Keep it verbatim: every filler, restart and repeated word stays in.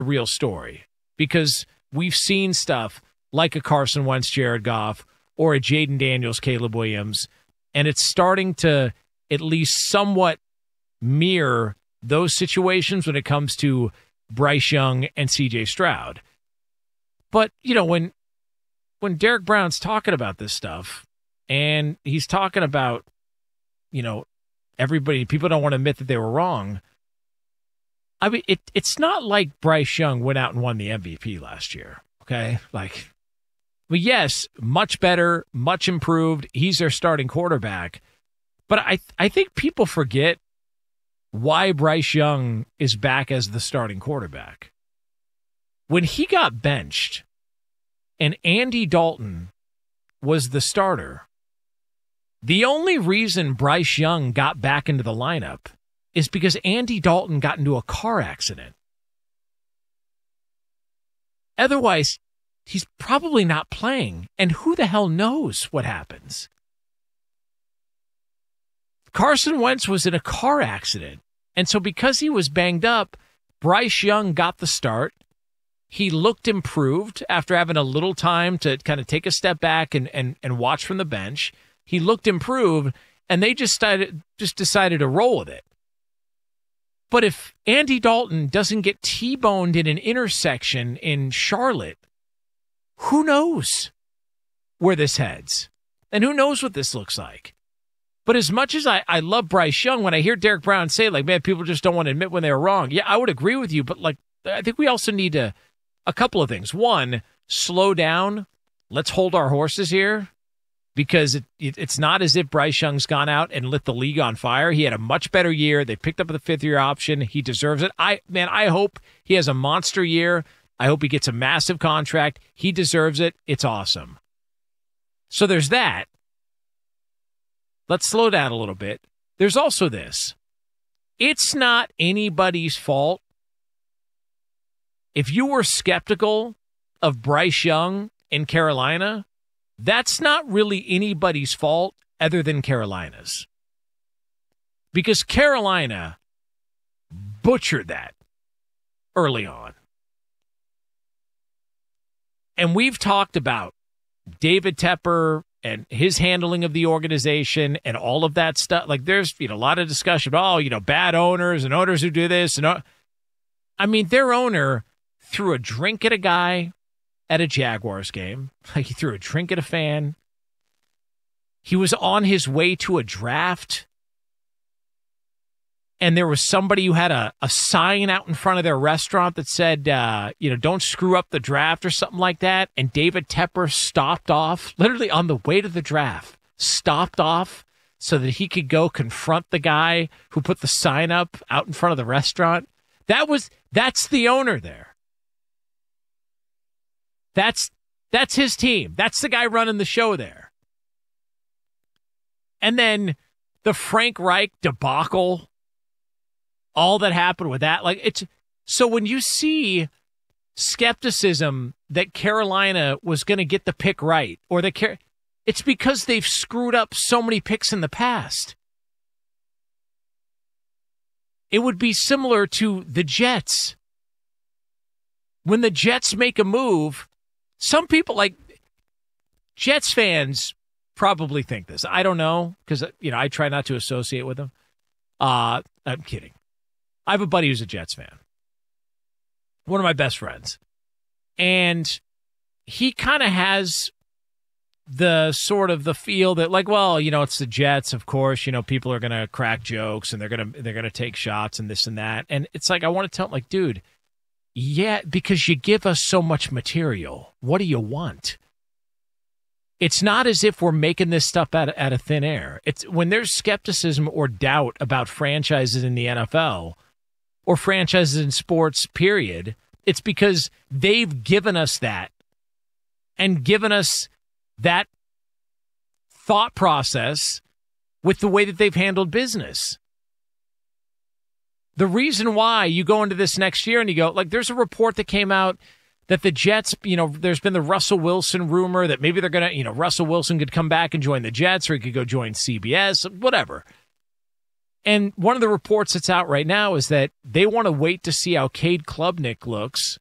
the real story, because we've seen stuff like a Carson Wentz, Jared Goff, or a Jaden Daniels, Caleb Williams, and it's starting to at least somewhat mirror those situations when it comes to Bryce Young and C J Stroud. But, you know, when when Derek Brown's talking about this stuff, and he's talking about, you know, everybody, people don't want to admit that they were wrong. I mean, it, it's not like Bryce Young went out and won the M V P last year, okay? Like, but yes, much better, much improved. He's their starting quarterback. But I I think people forget why Bryce Young is back as the starting quarterback. When he got benched and Andy Dalton was the starter, the only reason Bryce Young got back into the lineup is because Andy Dalton got into a car accident. Otherwise, he's probably not playing, and who the hell knows what happens? Carson Wentz was in a car accident, and so because he was banged up, Bryce Young got the start. He looked improved after having a little time to kind of take a step back and, and, and watch from the bench. He looked improved, and they just started, just decided to roll with it. But if Andy Dalton doesn't get T-boned in an intersection in Charlotte, who knows where this heads? And who knows what this looks like? But as much as I, I love Bryce Young, when I hear Derek Brown say, like, man, people just don't want to admit when they were wrong. Yeah, I would agree with you, but, like, I think we also need to, a couple of things. One, slow down. Let's hold our horses here, because it, it, it's not as if Bryce Young's gone out and lit the league on fire. He had a much better year. They picked up the fifth-year option. He deserves it. I Man, I hope he has a monster year. I hope he gets a massive contract. He deserves it. It's awesome. So there's that. Let's slow down a little bit. There's also this. It's not anybody's fault. If you were skeptical of Bryce Young in Carolina, that's not really anybody's fault other than Carolina's. Because Carolina butchered that early on. And we've talked about David Tepper and his handling of the organization and all of that stuff. Like, there's, you know, a lot of discussion about, oh, you know, bad owners and owners who do this. And I mean, their owner threw a drink at a guy at a Jaguars game. Like, he threw a drink at a fan. He was on his way to a draft, and there was somebody who had a, a sign out in front of their restaurant that said, uh, you know, don't screw up the draft or something like that. And David Tepper stopped off, literally on the way to the draft, stopped off so that he could go confront the guy who put the sign up out in front of the restaurant. That was, that's the owner there. That's, that's his team. That's the guy running the show there. And then the Frank Reich debacle, all that happened with that, like, it's so when you see skepticism that Carolina was going to get the pick right, or that Car- it's because they've screwed up so many picks in the past. It would be similar to the Jets. When the Jets make a move, some people, like Jets fans, probably think this. I don't know, because, you know, I try not to associate with them. Uh, I'm kidding. I have a buddy who's a Jets fan. One of my best friends. And he kind of has the sort of the feel that, like, well, you know, it's the Jets, of course, you know, people are going to crack jokes and they're going to they're going to take shots and this and that. And it's like, I want to tell him, like, dude, yeah, because you give us so much material. What do you want? It's not as if we're making this stuff out of, out of thin air. It's when there's skepticism or doubt about franchises in the N F L or franchises in sports, period, it's because they've given us that and given us that thought process with the way that they've handled business. The reason why you go into this next year and you go, like, there's a report that came out that the Jets, you know, there's been the Russell Wilson rumor that maybe they're going to, you know, Russell Wilson could come back and join the Jets, or he could go join C B S, whatever. And one of the reports that's out right now is that they want to wait to see how Cade Klubnik looks